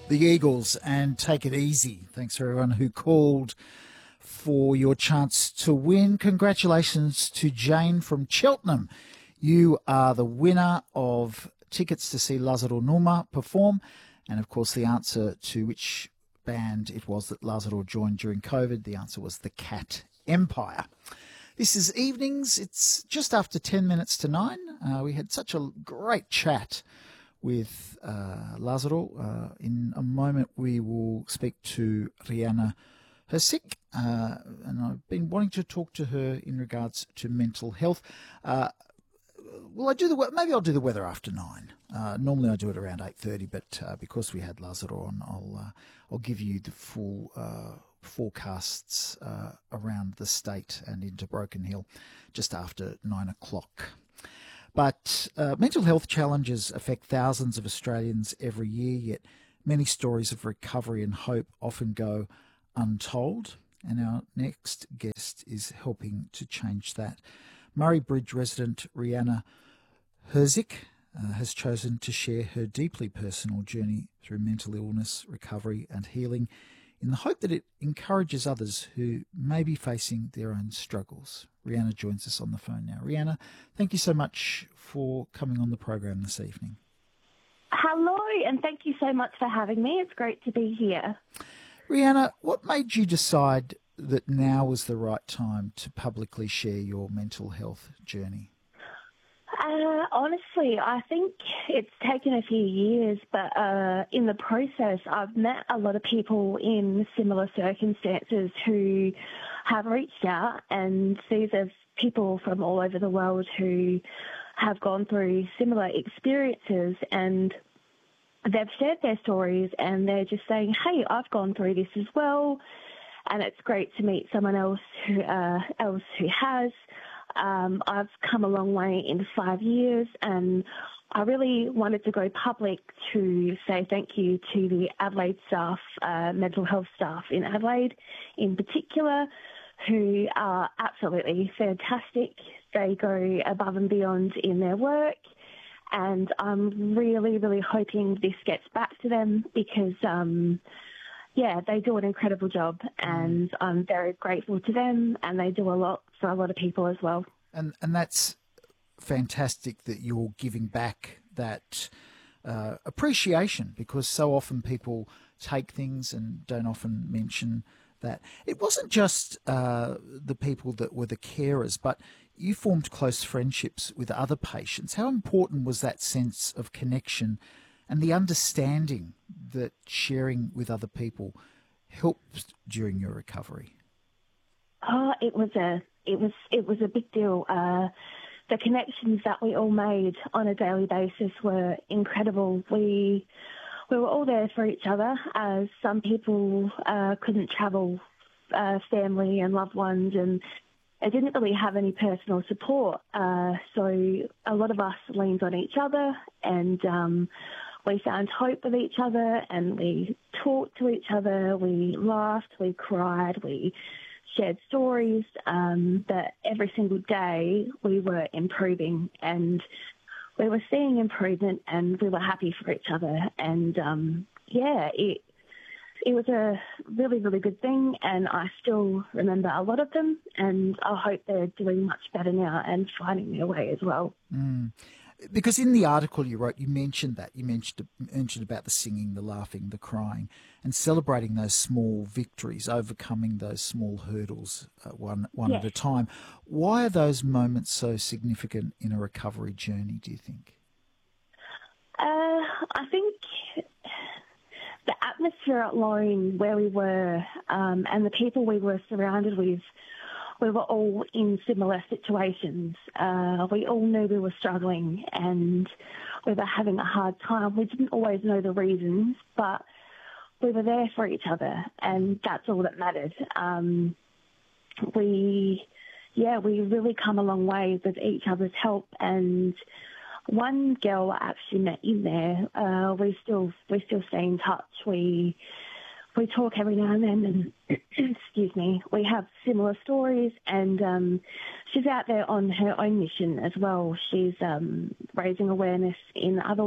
The Eagles and Take It Easy. Thanks for everyone who called for your chance to win. Congratulations to Jane from Cheltenham. You are the winner of tickets to see Lázaro Numa perform, and of course the answer to which band it was that Lázaro joined during COVID, the answer was the Cat Empire. This is Evenings. It's just after 10 minutes to 9. We had such a great chat with Lázaro. In a moment, we will speak to Rihanna Hersik, and I've been wanting to talk to her in regards to mental health. Well, maybe I'll do the weather after 9. Normally I do it around 8:30, but because we had Lázaro on, I'll give you the full forecasts around the state and into Broken Hill just after 9 o'clock. But mental health challenges affect thousands of Australians every year, yet many stories of recovery and hope often go untold. And our next guest is helping to change that. Murray Bridge resident Rihanna Hersik has chosen to share her deeply personal journey through mental illness, recovery and healing in the hope that it encourages others who may be facing their own struggles. Rihanna joins us on the phone now. Rihanna, thank you so much for coming on the program this evening. Hello, and thank you so much for having me. It's great to be here. Rihanna, what made you decide that now was the right time to publicly share your mental health journey? Honestly, I think it's taken a few years, but in the process, I've met a lot of people in similar circumstances who have reached out, and these are people from all over the world who have gone through similar experiences, and they've shared their stories, and they're just saying, hey, I've gone through this as well, and it's great to meet someone else who has. I've come a long way in 5 years, and I really wanted to go public to say thank you to the Adelaide staff, mental health staff in Adelaide in particular, who are absolutely fantastic. They go above and beyond in their work, and I'm really, really hoping this gets back to them because they do an incredible job, and I'm very grateful to them, and they do a lot for a lot of people as well. And that's fantastic that you're giving back that appreciation, because so often people take things and don't often mention that. It wasn't just the people that were the carers, but you formed close friendships with other patients. How important was that sense of connection and the understanding that sharing with other people helped during your recovery? Oh, it was a big deal. The connections that we all made on a daily basis were incredible. We were all there for each other, as some people couldn't travel, family and loved ones, and they didn't really have any personal support. So a lot of us leaned on each other, and we found hope with each other, and we talked to each other, we laughed, we cried, we shared stories, that every single day we were improving, and we were seeing improvement, and we were happy for each other. And it was a really, really good thing, and I still remember a lot of them, and I hope they're doing much better now and finding their way as well. Because in the article you wrote, you mentioned that. You mentioned about the singing, the laughing, the crying, and celebrating those small victories, overcoming those small hurdles one at a time. Why are those moments so significant in a recovery journey, do you think? I think the atmosphere at Lone, where we were, and the people we were surrounded with, we were all in similar situations. We all knew we were struggling and we were having a hard time. We didn't always know the reasons, but we were there for each other, and that's all that mattered. We really come a long way with each other's help, and one girl I actually met in there, we still stay in touch. We talk every now and then, and excuse me, we have similar stories, and she's out there on her own mission as well. She's raising awareness in other